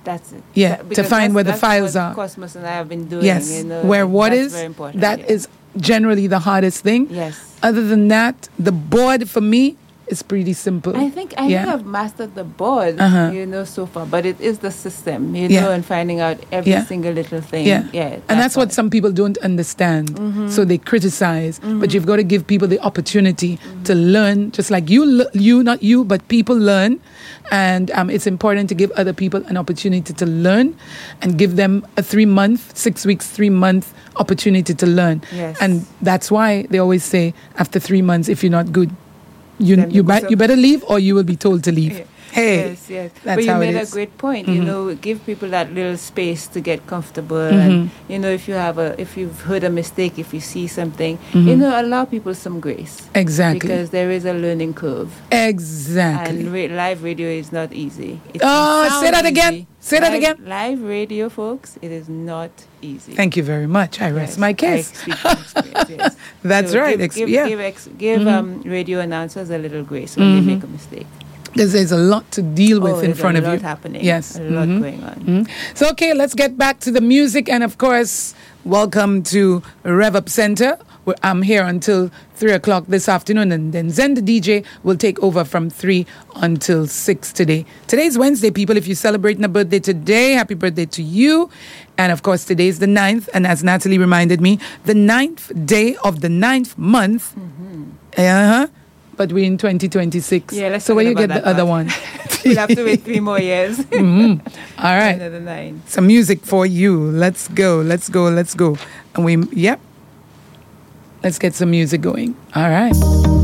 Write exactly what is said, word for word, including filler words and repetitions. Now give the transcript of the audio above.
That's it. Yeah, That- to because find that's- where the that's files what are. Cosmos and I have been doing. Yes, You know, where what that's is, very important, that yeah. is generally the hardest thing. Yes. Other than that, the board for me is pretty simple. I think I yeah. think I've mastered the board, Uh-huh. you know, so far. But it is the system, you Yeah. know, and finding out every Yeah. single little thing. Yeah. yeah And that's what part. some people don't understand. Mm-hmm. So they criticize. But you've got to give people the opportunity to learn, just like you, le- you, not you, but people learn. And um, it's important to give other people an opportunity to learn and give them a three month, six weeks, three month opportunity to learn. Yes. And that's why they always say after three months, if you're not good, you Then you, you be- go you better leave or you will be told to leave. Yeah. Hey, Yes, yes. that's but you how it made is. a great point. You Mhm. know, give people that little space to get comfortable. Mhm. And you know, if you have a, if you've heard a mistake, if you see something, Mhm. you know, allow people some grace. Exactly. Because there is a learning curve. Exactly. And ra- live radio is not easy. It Oh, sounds say that again. easy. Say that Live- again. Live radio, folks, it is not easy. Thank you very much. I rest Yes, my I case. speak from experience, yes. That's So right. Give, Ex- give, yeah. give, ex- give Mhm. um, radio announcers a little grace when Mhm. they make a mistake. Because there's a lot to deal with oh, in there's front a of lot you. happening. Yes. A lot Mhm. going on. Mhm. So, okay, let's get back to the music. And of course, welcome to Rev Up Center. Where I'm here until three o'clock this afternoon. And then Zen the D J will take over from three until six today. Today's Wednesday, people. If you're celebrating a birthday today, happy birthday to you. And of course, today is the ninth. And as Natalie reminded me, the ninth day of the ninth month. Mm-hmm. Uh-huh. But we're in twenty twenty-six. Yeah, let's so where you forget get about the that other part. one? We'll have to wait three more years. Mhm. All right. Another nine. Some music for you. Let's go. Let's go. Let's go. And we, yep. Let's get some music going. All right.